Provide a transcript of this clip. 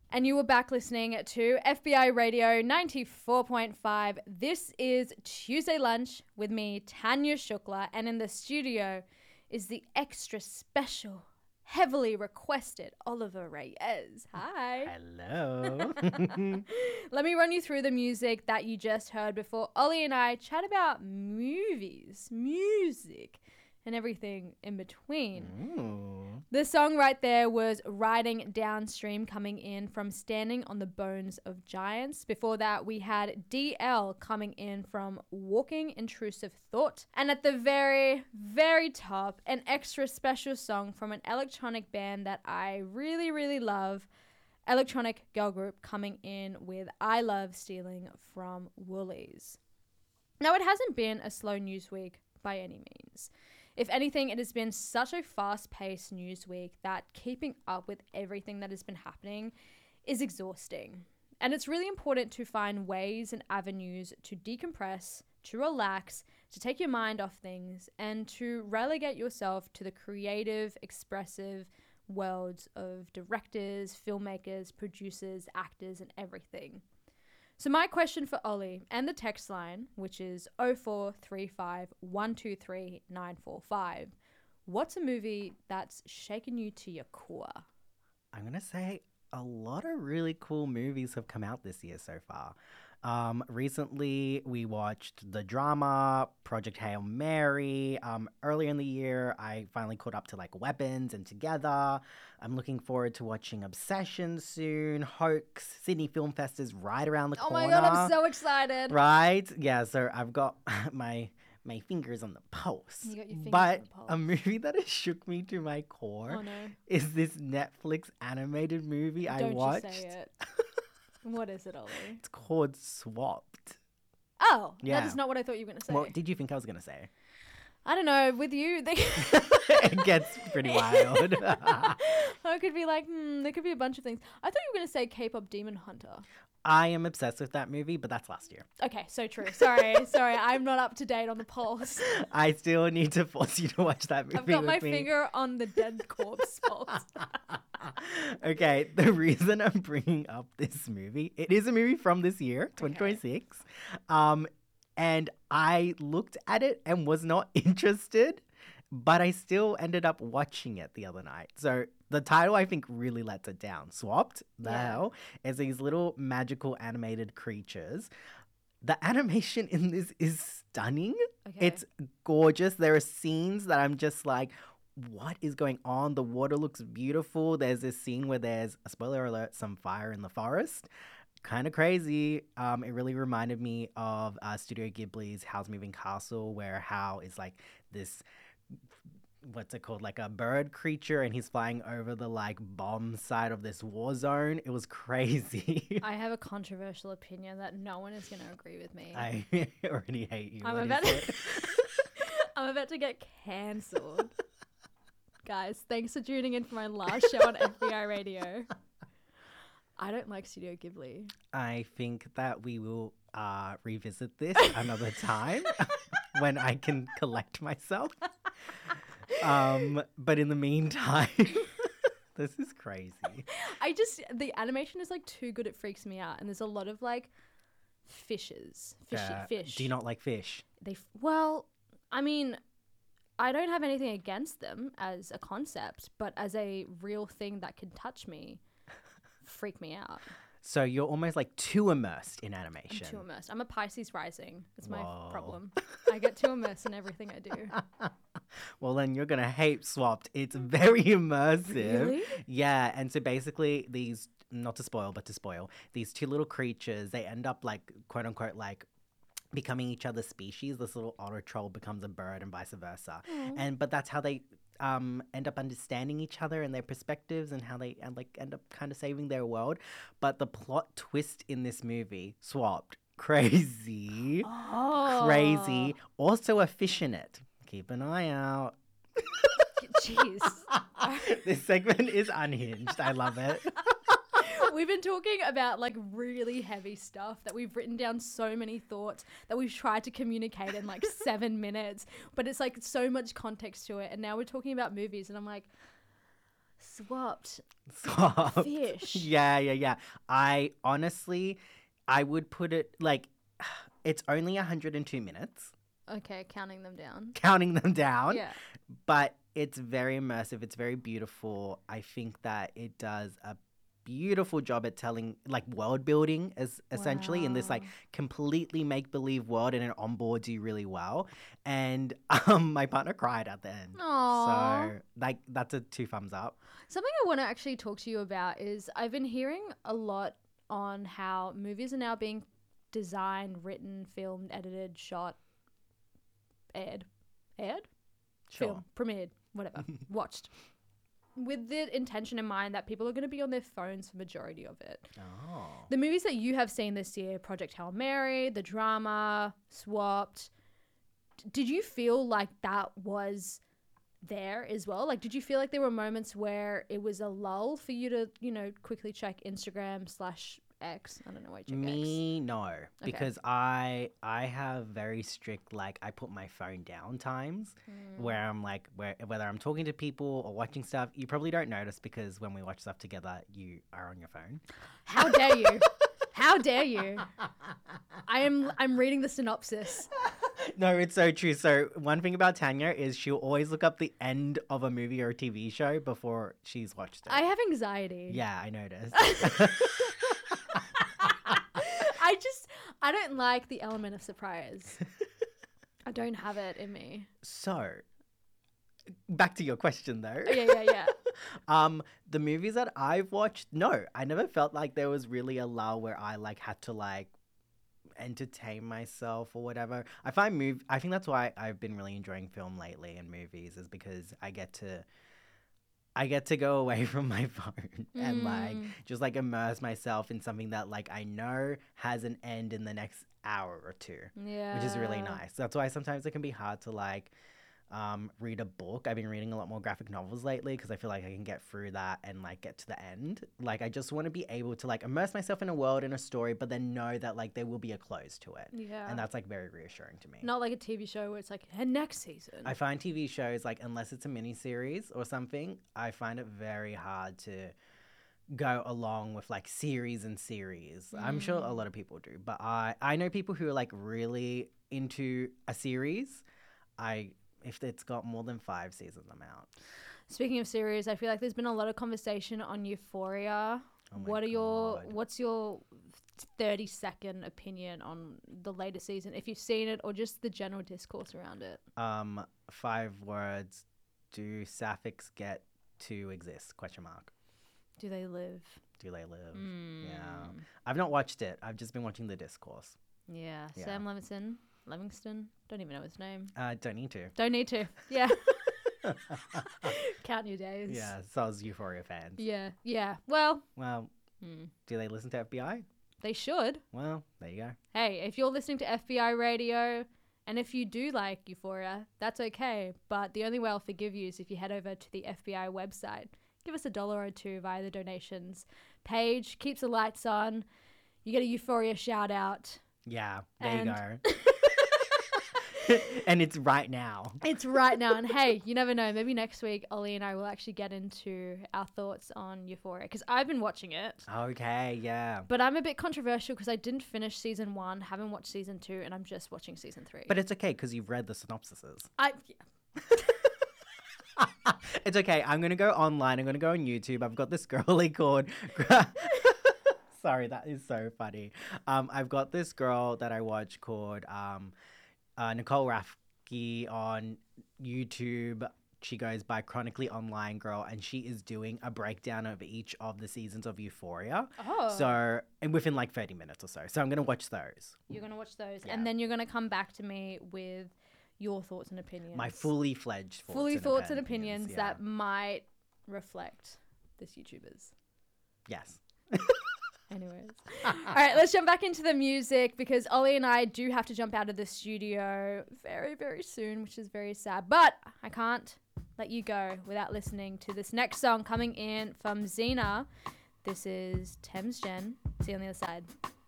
And you were back listening to FBI Radio 94.5. This is Tuesday Lunch with me, Tanya Shukla, and in the studio is the extra special, heavily requested Oliver Reyes. Hi. Hello. Let me run you through the music that you just heard before Ollie and I chat about movies, music, and everything in between. Ooh. The song right there was Riding Downstream, coming in from Standing on the Bones of Giants. Before that, we had DL coming in from Walking Intrusive Thought. And at the very, very top, an extra special song from an electronic band that I really, really love, Electronic Girl Group, coming in with I Love Stealing from Woolies. Now, it hasn't been a slow news week by any means. If anything, it has been such a fast-paced news week that keeping up with everything that has been happening is exhausting. And it's really important to find ways and avenues to decompress, to relax, to take your mind off things, and to relegate yourself to the creative, expressive worlds of directors, filmmakers, producers, actors, and everything. So my question for Ollie and the text line, which is 0435 123 945, what's a movie that's shaken you to your core? I'm going to say a lot of really cool movies have come out this year so far. Recently, we watched the drama Project Hail Mary. Earlier in the year, I finally caught up to like Weapons and Together. I'm looking forward to watching Obsession soon. Hoax. Sydney Film Fest is right around the corner. Oh my God, I'm so excited. Right? Yeah, so I've got my fingers on the pulse. You got your fingers but on the pulse. a movie that has shook me to my core is this Netflix animated movie I watched. Don't you say it. What is it, Ollie? It's called Swapped. Oh, Yeah. that is not what I thought you were going to say. What did you think I was going to say? I don't know. With you, It gets pretty wild. I could be like, there could be a bunch of things. I thought you were going to say K-pop Demon Hunter. I am obsessed with that movie, but that's last year. Okay, so true. Sorry. I'm not up to date on the pulse. I still need to force you to watch that movie. I've got my with me. finger on the dead corpse pulse. Okay, the reason I'm bringing up this movie, it is a movie from this year, 2026. And I looked at it and was not interested, but I still ended up watching it the other night. So the title, I think, really lets it down. Swapped, the hell, is these little magical animated creatures. The animation in this is stunning. Okay. It's gorgeous. There are scenes that I'm just like, what is going on? The water looks beautiful. There's this scene where there's, a spoiler alert, some fire in the forest. Kind of crazy. It really reminded me of Studio Ghibli's Howl's Moving Castle, where Howl is like this, what's it called, like a bird creature, and he's flying over the like bomb side of this war zone. It was crazy. I have a controversial opinion that no one is going to agree with me. I already hate you. I'm What about is to, it? I'm about to get cancelled. Guys, thanks for tuning in for my last show on FBI Radio. I don't like Studio Ghibli. I think that we will revisit this another time when I can collect myself. But in the meantime, this is crazy. The animation is like too good, it freaks me out. And there's a lot of like fish. Do you not like fish? Well, I mean, I don't have anything against them as a concept, but as a real thing that can touch me, freak me out. So you're almost like too immersed in animation. I'm too immersed. I'm a Pisces rising. That's my Whoa. problem. I get too immersed in everything I do. Well, then you're going to hate Swapped. It's very immersive. Really? Yeah. And so basically these, not to spoil, but to spoil, these two little creatures, they end up like, quote unquote, like becoming each other's species. This little otter troll becomes a bird and vice versa. But that's how they end up understanding each other and their perspectives and how they end up kind of saving their world. But the plot twist in this movie, Swapped, crazy. Crazy. Also a fish in it. Keep an eye out. Jeez. This segment is unhinged. I love it. We've been talking about like really heavy stuff that we've written down so many thoughts that we've tried to communicate in like 7 minutes, but it's like so much context to it. And now we're talking about movies and I'm like, Swapped Swap. fish. Yeah. I honestly, I would put it like, it's only 102 minutes, Okay, counting them down. counting them down, Yeah. but it's very immersive. It's very beautiful. I think that it does a beautiful job at telling, like, world building is essentially in this like Wow. completely make believe world, and it onboards you really well. And my partner cried at the end. Aw. So like that's a 2 thumbs up. Something I want to actually talk to you about is I've been hearing a lot on how movies are now being designed, written, filmed, edited, shot, aired, Sure. filmed, premiered, whatever, watched, with the intention in mind that people are going to be on their phones for majority of it. Oh. The movies that you have seen this year, Project Hail Mary, The Drama, Swapped, did you feel like that was there as well? Like, did you feel like there were moments where it was a lull for you to, quickly check Instagram / X? I don't know why you check X. Me, no, because I have very strict, like, I put my phone down times where I'm like, whether I'm talking to people or watching stuff. You probably don't notice because when we watch stuff together, you are on your phone. How dare you? How dare you? I'm reading the synopsis. No, it's so true. So one thing about Tanya is she'll always look up the end of a movie or a TV show before she's watched it. I have anxiety. Yeah, I noticed. I don't like the element of surprise. I don't have it in me. So, back to your question though. Yeah. The movies that I've watched, no, I never felt like there was really a lull where I like had to like entertain myself or whatever. I think that's why I've been really enjoying film lately and movies, is because I get to go away from my phone and like just like immerse myself in something that like I know has an end in the next hour or two, Yeah. which is really nice. That's why sometimes it can be hard to like read a book. I've been reading a lot more graphic novels lately because I feel like I can get through that and like get to the end. Like I just want to be able to like immerse myself in a world, in a story, but then know that like there will be a close to it. Yeah. And that's like very reassuring to me. Not like a TV show where it's like, and next season. I find TV shows, like, unless it's a mini series or something, I find it very hard to go along with like series and series. I'm sure a lot of people do, but I know people who are like really into a series. If it's got more than 5 seasons, I'm out. Speaking of series, I feel like there's been a lot of conversation on Euphoria. Oh my God. What's your 30-second opinion on the latest season, if you've seen it, or just the general discourse around it? 5 words. Do sapphics get to exist? Question mark. Do they live? Do they live? Yeah. I've not watched it. I've just been watching the discourse. Yeah. Yeah. Sam Livingston. Don't even know his name. Don't need to. Don't need to. Yeah. Count your days. Yeah, so I was Euphoria fans. Yeah. Well, Well, do they listen to FBI? they should. Well, there you go. Hey, if you're listening to FBI radio, and if you do like Euphoria, that's okay. But the only way I'll forgive you is if you head over to the FBI website. Give us $1 or $2 via the donations page. Keeps the lights on. You get a Euphoria shout out. Yeah, there And- you go. And it's right now. It's right now. And hey, you never know. Maybe next week, Ollie and I will actually get into our thoughts on Euphoria. Because I've been watching it. Okay, yeah. But I'm a bit controversial because I didn't finish season 1, haven't watched season 2, and I'm just watching season 3. But it's okay because you've read the synopsises. Yeah. It's okay. I'm going to go online. I'm going to go on YouTube. I've got this girlie called... Sorry, that is so funny. I've got this girl that I watch called Nicole Rafke on YouTube. She goes by Chronically Online Girl, and she is doing a breakdown of each of the seasons of Euphoria. Oh. So, and within like 30 minutes or so. So I'm going to watch those. You're going to watch those. Yeah. And then you're going to come back to me with your thoughts and opinions. My fully fledged thoughts and opinions yeah. that might reflect this YouTuber's. Yes. Anyways. All right, let's jump back into the music because Ollie and I do have to jump out of the studio very, very soon, which is very sad. But I can't let you go without listening to this next song coming in from Xena. This is Thames Gen. See you on the other side.